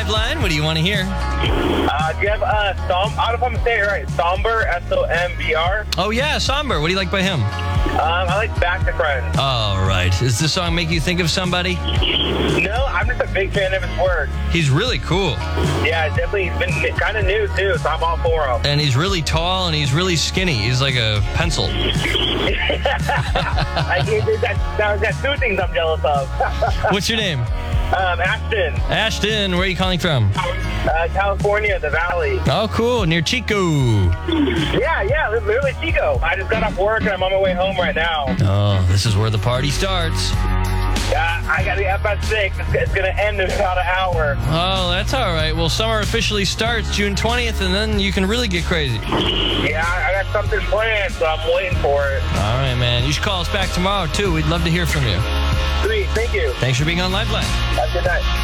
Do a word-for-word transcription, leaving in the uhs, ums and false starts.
Liveline. What do you want to hear? Uh, do you have, uh, Som- I don't know if I'm saying it right. Somber, S O M B R. Oh, yeah, Somber. What do you like by him? Um, I like Back to Friends. All right. Does this song make you think of somebody? No, I'm just a big fan of his work. He's really cool. Yeah, definitely. He's been kind of new, too, so I'm all for him. And he's really tall and he's really skinny. He's like a pencil. I gave you that, that, that's two things I'm jealous of. What's your name? Um, Ashton. Ashton, where are you calling from? Uh, California, the Valley. Oh, cool. Near Chico. Yeah, yeah, literally Chico. I just got off work and I'm on my way home right now. Oh, this is where the party starts. Uh, I got to be up at six. It's, it's going to end in about an hour. Oh, that's all right. Well, summer officially starts June twentieth, and then you can really get crazy. Yeah, I got something planned, so I'm waiting for it. All right, man. You should call us back tomorrow, too. We'd love to hear from you. Sweet, thank you. Thanks for being on Liveline. Have a good night.